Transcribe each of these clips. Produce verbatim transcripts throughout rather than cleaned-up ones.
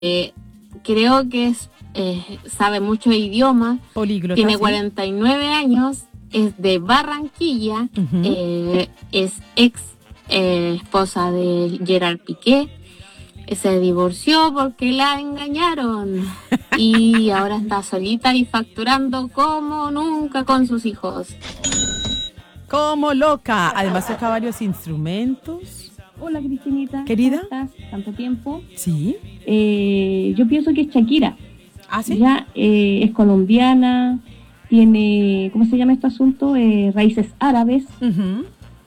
Eh, creo que es, eh, sabe muchos idiomas. Políglota, tiene ¿sí? cuarenta y nueve años, es de Barranquilla, uh-huh. eh, es ex eh, esposa de Gerard Piqué. Se divorció porque la engañaron y ahora está solita y facturando como nunca con sus hijos. Como loca. Además toca varios instrumentos. Hola, Cristinita. ¿Querida? ¿Cómo estás? ¿Tanto tiempo? Sí. Eh, yo pienso que es Shakira. ¿Ah, sí? Ya eh, es colombiana, tiene, ¿cómo se llama este asunto? Eh, raíces árabes. Uh-huh.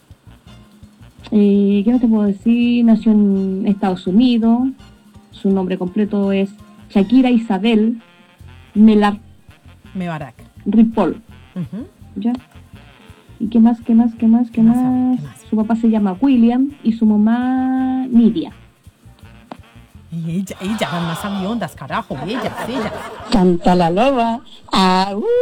Eh, ¿Qué no te puedo decir? Nació en Estados Unidos. Su nombre completo es Shakira Isabel Melar Mebarak Ripoll. Uh-huh. ¿Ya? ¿Y qué más, qué más, qué más, qué, ¿Qué más? más? ¿Qué más? Su papá se llama William y su mamá Nidia. Y ella, ella, van más aviondas, carajo, ellas, ellas. Canta la loba. ¡Ah! Uh.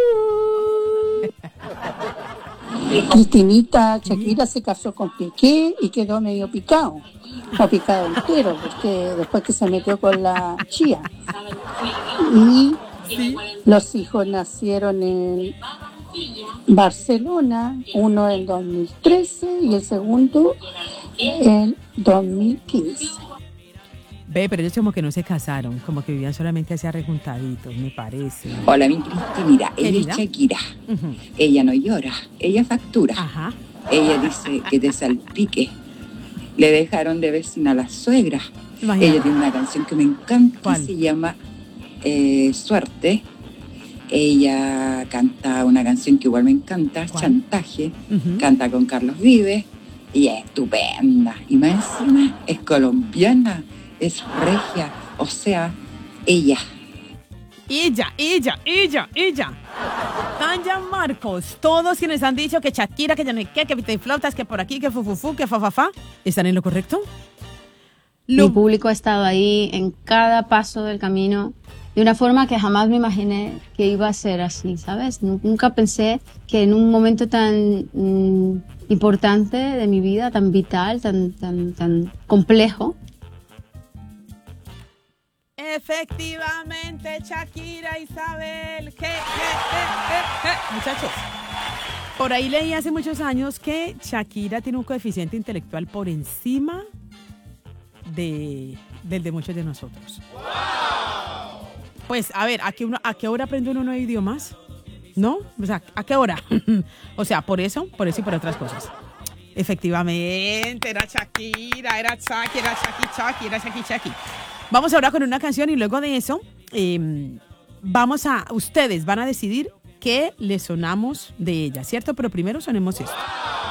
Cristinita, Shakira se casó con Piqué y quedó medio picado, o picado entero, porque después que se metió con la chía. Y ¿sí? Los hijos nacieron en Barcelona, uno en dos mil trece y el segundo en dos mil quince. Ve, pero ellos como que no se casaron, como que vivían solamente hacia rejuntaditos, me parece. Hola, mi Cristina, ella es Shakira. Uh-huh. Ella no llora, ella factura. Ajá. Ella dice que te salpique. Le dejaron de vecina a la suegra. Imagínate. Ella tiene una canción que me encanta, ¿cuál? Se llama eh, Suerte. Ella canta una canción que igual me encanta, ¿cuál? Chantaje. Uh-huh. Canta con Carlos Vives y es estupenda. Y más encima es colombiana. Es regia, o sea, ella. Ella, ella, ella, ella. Tanya Marcos, todos quienes han dicho que Shakira, que ya no hay qué, que te flotas, que por aquí, que fufufu, que fafafa, ¿están en lo correcto? Lo... Mi público ha estado ahí en cada paso del camino de una forma que jamás me imaginé que iba a ser así, ¿sabes? Nunca pensé que en un momento tan mm, importante de mi vida, tan vital, tan, tan, tan complejo, efectivamente, Shakira Isabel. ¿Qué, qué, qué, qué, qué? Muchachos, por ahí leí hace muchos años que Shakira tiene un coeficiente intelectual por encima de, del de muchos de nosotros. ¡Wow! Pues, a ver, ¿a qué, uno, ¿a qué hora aprende uno nuevos idiomas? ¿No? O sea, ¿a qué hora? O sea, por eso, por eso y por otras cosas. Efectivamente, era Shakira, era Shaki, era Shaki, Shaki, era Shaki, Shaki. Vamos ahora con una canción y luego de eso eh, vamos a, ustedes van a decidir qué le sonamos de ella, ¿cierto? Pero primero sonemos esto.